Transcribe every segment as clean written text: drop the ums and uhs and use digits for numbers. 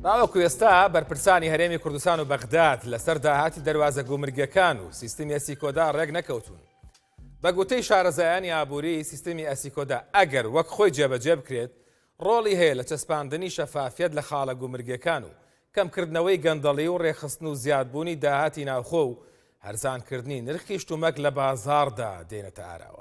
ڕاوەکو ئێستا بەرپرسانی هەرێمی کوردستان و بەغداد لەسەر داهاتی دەواازە گومرگەکان و سیستمی ئەسیکۆدا ڕێک نەکەوتون. بە گوتەی شارەزایانی ئابووری سیستمی ئەسیکۆدا ئەگەر وەک خۆی جێبەجێ بکرێت ڕۆڵی هەیە لە چەسپاندنی شەفافیەت لە خاڵە گومرگەکان و کەمکردنەوەی گەندەڵی و ڕێخستن و زیادبوونی داهاتی ناوخۆ و هەرزانکردنی نرخی شتومەک لە بازاڕدا دێنێتە ئاراوە.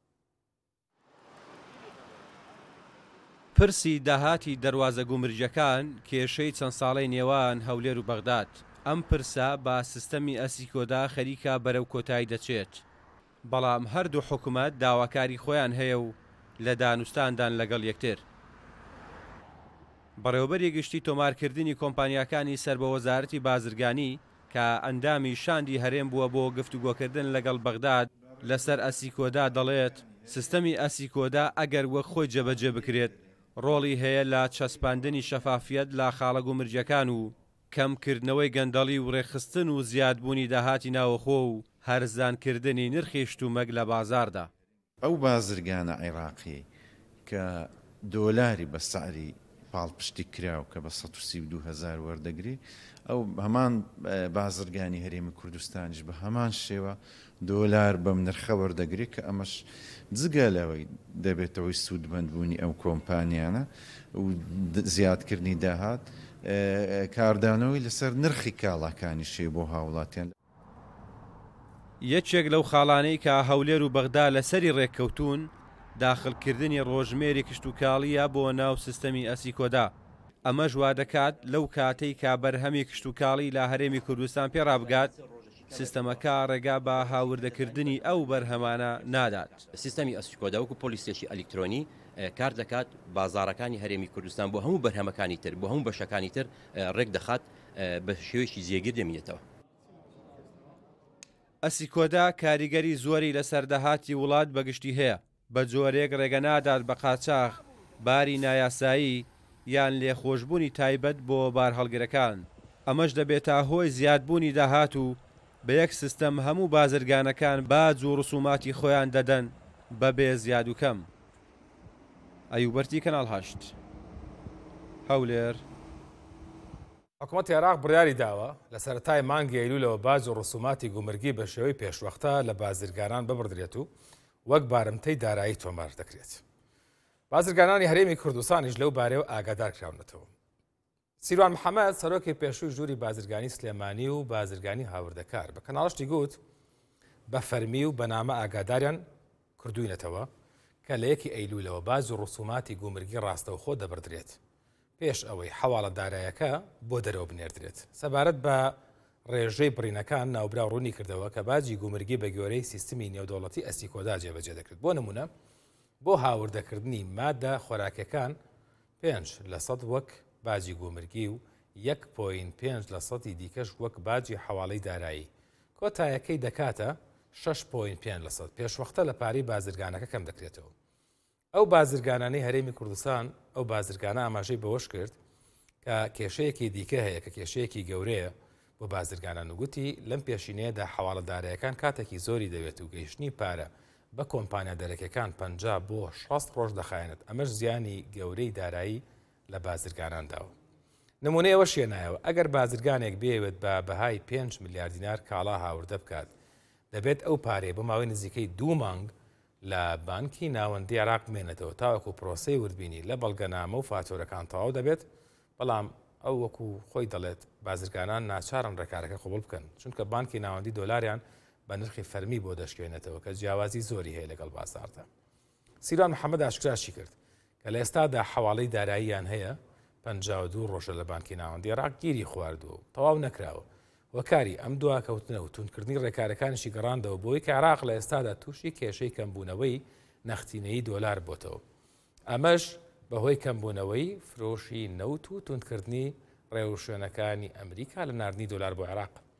پرسی داهاتی دەواازە گومرجەکان کێشەی چەند ساڵەی نێوان هەولێر و بەغداد. ئەم پرسە با سیستەمی ئەسیکۆدا خەریکە بەرەو کۆتایی دەچێت. بەڵام هەردوو حکوومەت داواکاری خۆیان هەیە و لە دانوستاندان لەگەڵ یەکتر. بەڕێوەبەری گشتی تۆمارکردنی کۆمپانیاکانی سەر بە وەزارەتی بازرگانی کە ئەندامی شاندی هەرێم بووە بۆ گفتوگۆکردن لەگەڵ بەغداد لەسەر ئەسیکۆدا دەڵێت سیستەمی ئەسیکۆدا ئەگەر وەک خۆی جێبەجێ بکرێت ڕۆڵی هەیە لە چەسپاندنی شەفافیەت لە خاڵە گومرجەکان و کەمکردنەوەی گەندەڵی و ڕێخستن و زیادبوونی داهاتی ناوەخۆ و هەرزانکردنی نرخی شتومەک لە بازاردا. ئەو بازرگانە عێراقی کە دۆلاری بە سعری پاڵپشتی کراو کە بە 132,000 وەردەگری ئەو هەمان بازرگانی هەرێمی کوردستانیش بە هەمان شێوە دۆلار بەم نرخە وەردەگری کە ئەمەش جگە لەوەی دەبێتەوەی سوودمەندبوونی ئەو کۆمپانیانە و زیادکردنی داهات کاردانەوەی لەسەر نرخی کاڵاکانی شێ بۆ هاوڵاتیان. یەکێک لەو خاڵانەی کە هەولێر و بەغدا لەسەری ڕێککەوتون داخلکردنی ڕۆژمێری کشتتوکاڵیە بۆ ناو سیستەمی ئەسیکۆدا. ئەمە ژوا دەکات لەو کاتەی کا بەرهەمی کشتتوکاڵی لە هەرێمی کوردستان پێڕابگات سیستەمەکە ڕێگا بە هاوردەکردنی ئەو بەرهەمانە نادات. سیستەمی ئەسیکۆدا وەکو پۆلیسێکی ئەلکترۆنی کار دەکات بازاڕەکانی هەرێمی کوردستان بۆ هەموو بەرهەمەکانی تر بۆ هەموو بەشەکانی تر ڕێک دەخات بە شێوەیەکی جێگیر دەمێنێتەوە. ئەسیکۆدا کاریگەری زۆری لە سەردەهاتی وڵات بەگشتی هەیە. بە جۆرێک ڕێگەنادات بە قاچاغ، باری نایاسایی یان لێخۆشببوونی تایبەت بۆ بارهەڵگرەکان. ئەمەش دەبێتە هۆی زیادبوونی داهات و بە یەک سیستەم هەموو بازرگانەکان باج و ڕسوماتی خۆیان دەدەن بەبێ زیاد و کەم. ئەیوبەرتی کەناڵ 8 هەولێر. حکوومەتی عێراق بڕیاری داوە لە سەرەتای مانگی ئەیلولەوە باج و ڕسوماتی گومرگی بە شێوەی پێشوەختە لە بازرگانان ببڕدرێت و وەک بارمتەی دارایی تۆمار دەکرێت. بازرگانانی هەرێمی کوردستانیش لەو بارەوە ئاگادار کراونەتەوە. سیروان محەممەد سەرۆکی پێشووی ژووری بازرگانی سلێمانی و بازرگانی هاوردەکار بە کەناڵشتی گوت بە فەرمی و بەنامە ئاگاداریان کردوینەتەوە کە لە یەکی ئەیلولەوە باج و ڕسوماتی گومرگی ڕاستەوخۆ دەبردرێت پێش ئەوەی حواڵە دارایەکە بۆ دەرەوە بنێردرێت. سەبارەت بە ڕێژەی بڕینەکان ناوبرا ڕوونی کردەوە کە باجی گومرگی بە گوێرەی سیستمی نێودەوڵەتی ئەسیکۆدا جێبەجێ دەکرێت. بۆ نمونە بۆ هاوردەکردنی مادە خۆراکەکان 5% وەک باجی گومرگی و 1.5% دیکەش وەک باجی حواڵەی دارایی. کۆتایەکەی دەکاتە 6.5%. پێشوەختە لە پارەی بازرگانەکە کەم دەکرێتەوە. ئەو بازرگانانەی هەرێمی کوردستان ئەو بازرگانە ئاماژەی بەوەش کرد کە کێشەیەکی دیکە هەیە کە کێشەیەکی گەورەیە بۆ بازرگانان و گوتی لەم پێشینەیەدا حواڵەدارایەکان کاتێکی زۆری دەوێت و گەیشتنی پارە بە کۆمپانیا دەرەکەکان 50 بۆ 60 ڕۆژ دەخایەنێت. ئەمەش زیانی گەورەی دارایی لە بازرگانانداوە. نمونەیەوە شێنایەوە ئەگەر بازرگانێک بێوێت بە بەهای 5 میلیارد دینار کاڵا هاوردە بکات دەبێت ئەو پارەی بە ماوەی نزیکەی 2 مانگ لە بانکی ناوەندی عێراق بمێنێتەوە تاوەکو پرۆسەی وردبینی لە بەڵگەنامە و فاتۆرەکان تەواو دەبێت. بەڵام ئەو وەکو خۆی دەڵێت بازرگانان ناچارن ڕێکارەکە قبول بکەن چونکە بانکی ناوەندی دۆلاریان بە نرخی فەرمی بۆ دەشکێنێتەوە کە جیاوازی زۆری هەیە لەگەڵ بازاردا. سیروان محەممەد ئاشکراشی کرد کە لە ئێستادا حواڵەی داراییان هەیە 52 ڕۆژە لە بانکی ناوەندی عێراق گیری خواردووە و تەواو نەکراوە. وەکاری ئەم دواکەوتنە و تونکردنی ڕێکارەکانیشی گەڕاندەوە بۆی کە عێراق لە ئێستادا تووشی کێشەی کەمبوونەوەی نەختینەی دۆلار بۆتەوە. ئەمەش بەهۆی کەمبوونەوەی فرۆشی نەوت و تونکردنی ڕێوشوێنەکانی ئەمریکا لە ناردنی دۆلار بۆ عێراق.